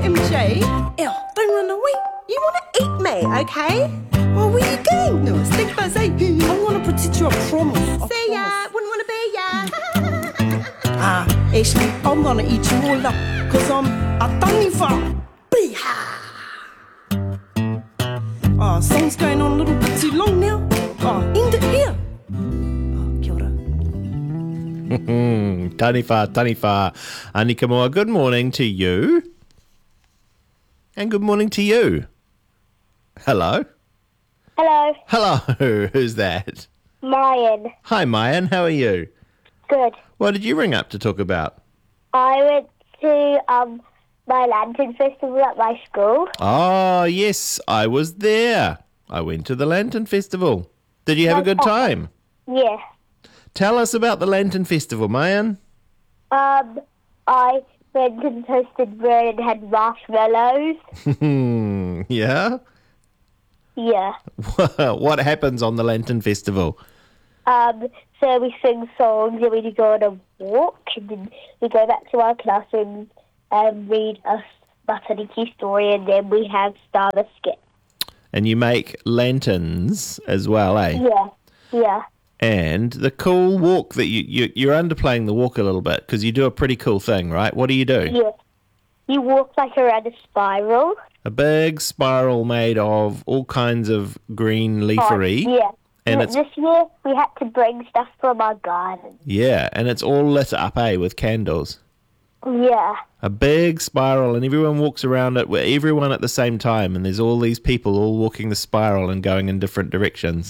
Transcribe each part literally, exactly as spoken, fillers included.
M J. Ew, don't run away. You want to eat me, okay? Well, where you going? No, stick by say. I want to protect you, I promise. I See ya. Promise. Wouldn't want to be ya. Ah, Ashley, I'm going to eat you all up. Because I'm a tummy for Beeha. Oh, song's going on a little bit too long now. Oh, end it here. Oh, kia ora. Taniwha, taniwha. Anika moa, good morning to you. And good morning to you. Hello. Hello, Hello, who's that? Mayan. Hi, Mayan, how are you? Good. What did you ring up to talk about? I went to um my lantern festival at my school. Oh, yes, I was there. I went to the Lantern Festival. Did you have a good time? Yeah. Tell us about the Lantern Festival, Mayan. Um, I went and toasted bread and had marshmallows. Yeah? Yeah. What happens on the Lantern Festival? Um, so we sing songs and we go on a walk and then we go back to our classrooms and read a Matariki story and then we have Star the Skit. And you make lanterns as well, eh? Yeah. Yeah. And the cool walk that you, you you're underplaying the walk a little bit because you do a pretty cool thing, right? What do you do? Yeah. You walk like around a spiral. A big spiral made of all kinds of green leafery. Oh, yeah. And Th- it's this year we had to bring stuff from our garden. yeah, and it's all lit up, eh, with candles. Yeah. A big spiral, and everyone walks around it with everyone at the same time, and there's all these people all walking the spiral and going in different directions.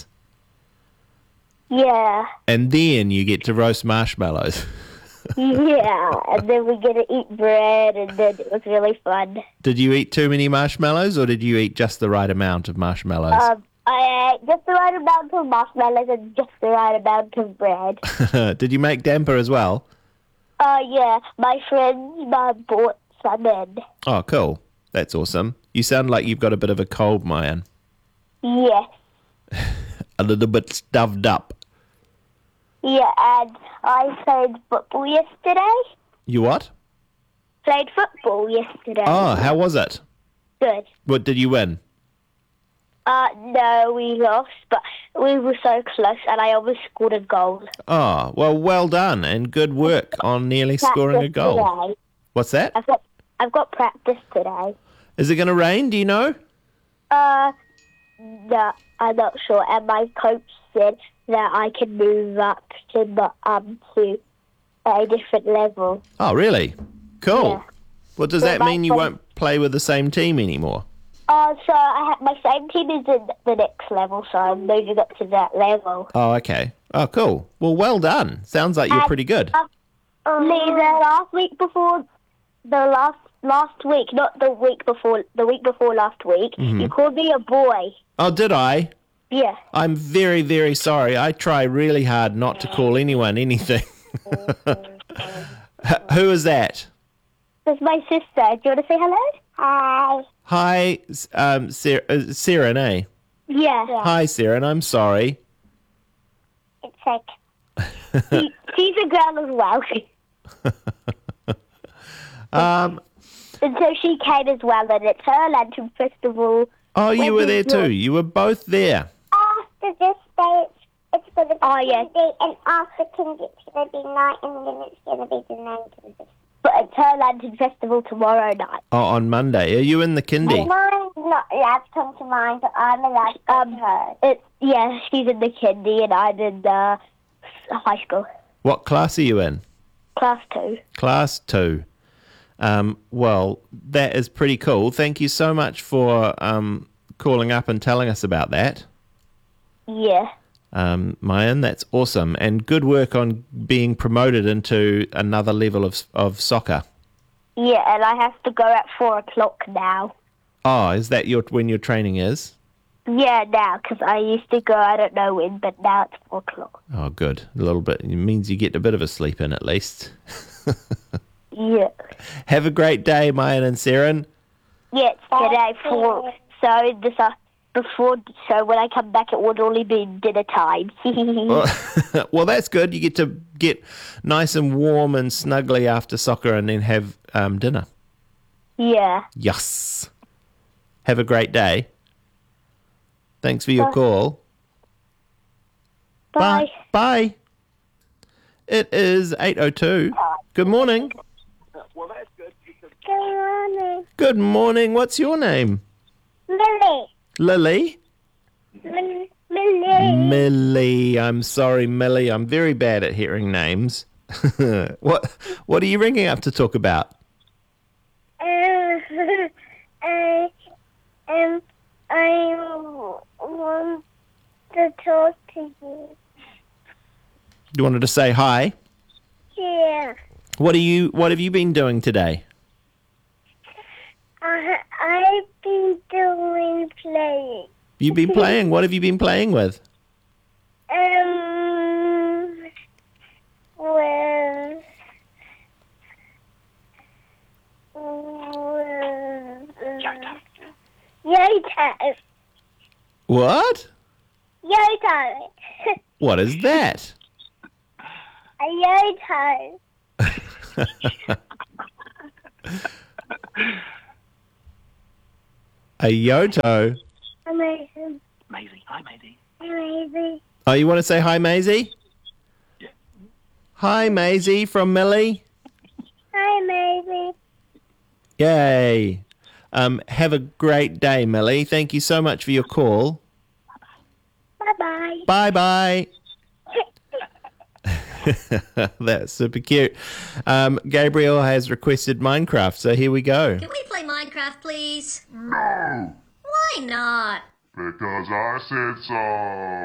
Yeah. And then you get to roast marshmallows. Yeah. And then we get to eat bread and then it was really fun. Did you eat too many marshmallows, or did you eat just the right amount of marshmallows? Um, I ate just the right amount of marshmallows and just the right amount of bread. Did you make damper as well? Uh, yeah. My friend's mum bought some in. Oh, cool. That's awesome. You sound like you've got a bit of a cold, Mayan. Yes. A little bit stuffed up. Yeah, and I played football yesterday. You what? Played football yesterday. Oh, how was it? Good. What, did you win? Uh, no, we lost, but we were so close, and I almost scored a goal. Oh, well, well done, and good work on nearly scoring a Practice goal. today. What's that? I've got, I've got practice today. Is it going to rain, do you know? Uh, no, I'm not sure. And my coach said that I can move up to the, um to a different level. Oh, really? Cool. Yeah. Well, does So that mean that's you when- won't play with the same team anymore? Uh, so I have, my same team is in the next level, so I'm moving up to that level. Oh, okay. Oh, cool. Well, well done. Sounds like you're And, pretty good. Um, Lisa, last week before the last last week, not the week before, the week before last week, Mm-hmm. you called me a boy. Oh, did I? Yeah. I'm very, very sorry. I try really hard not to call anyone anything. H- Who is that? That's my sister. Do you want to say hello? Hi. Hi, s- um, Sarah, uh, Sarah, eh? Yeah. Hi, Sarah, and I'm sorry. It's like she, she's a girl as well. Um, And so she came as well, and it's her lantern festival. oh, you When were did there you- too. You were both there. After this day, it's, it's going to be Oh, yeah. Sunday, and after King, it's going to be night, and then it's going to be the night. But it's her lantern festival tomorrow night. Oh, on Monday. Are you in the kindy? Mine's not allowed to come to mine, but I'm allowed to come to hers. It, yeah, she's in the kindy, and I'm in the high school. What class are you in? Class two. Class two. Um, well, that is pretty cool. Thank you so much for um, calling up and telling us about that. Yeah. Um, Mayan, that's awesome. And good work on being promoted into another level of of soccer. Yeah, and I have to go at four o'clock now. Oh, is that your when your training is? Yeah, now, because I used to go, I don't know when, but now it's four o'clock. Oh, good. A little bit. It means you get a bit of a sleep in at least. Yeah. Have a great day, Mayan and Saren. Yeah, it's today for, so this, uh, before, so when I come back it would only be dinner time. Well, well, that's good. You get to get nice and warm and snuggly after soccer and then have um, dinner. Yeah. Yes. Have a great day. Thanks for your call. Bye. Bye. It is eight oh two. Good morning. Good morning. Good morning. What's your name? Millie. Lily? Millie. Millie. Millie. I'm sorry, Millie. I'm very bad at hearing names. what What are you ringing up to talk about? Uh, I, um, I want to talk to you. You wanted to say hi? Yeah. What are you What have you been doing today? I, I've been doing playing. You've been playing. What have you been playing with? Um, well, well, Yoto. What? Yoto. What is that? A Yoto. A Yoto. Amazing. Maisie, hi Maisie. Amazing. Oh, you want to say hi, Maisie? Yeah. Hi, Maisie from Millie. Hi, Maisie. Yay. Um, have a great day, Millie. Thank you so much for your call. Bye-bye. Bye-bye. That's super cute. Um, Gabriel has requested Minecraft, so here we go. Can we play Minecraft, please? No. Why not? Because I said so.